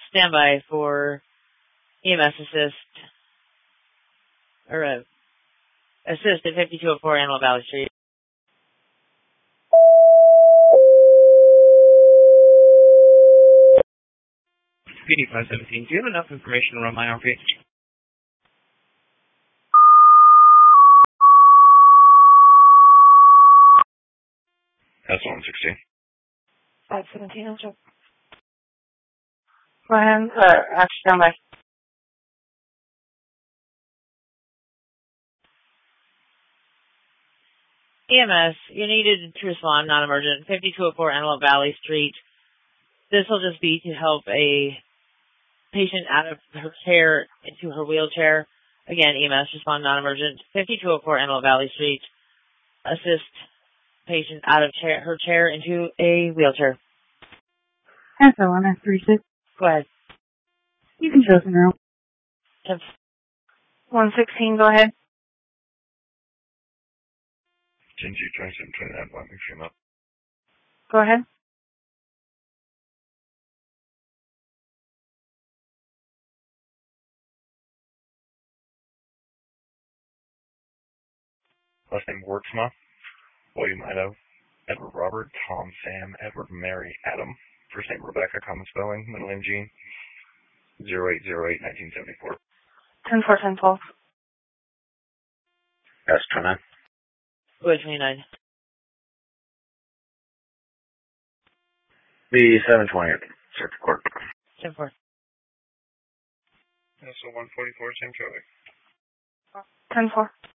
Standby for EMS assist, or assist at 5204 Antelope Valley Street. PD 517, do you have enough information around my RP? S116. 517, I'll check. Go ahead, stand by. EMS, you needed to respond, non-emergent, 5204 Antelope Valley Street. This will just be to help a patient out of her chair into her wheelchair. Again, EMS, respond, non-emergent, 5204 Antelope Valley Street. Assist patient out of her chair into a wheelchair. SO1 S36. Go ahead. You can show us now. 116, go ahead. 10G 2729, let me frame up. Go ahead. Last name Wordsma. William Idaho. Edward Robert. Tom Sam. Edward Mary Adam. First name Rebecca, common spelling. Middle name Jean. 0808-1974. 10-4, 10-12. S29. Go ahead, 29. B728. Circuit Court. 10-4. So 144, same traffic. 10-4.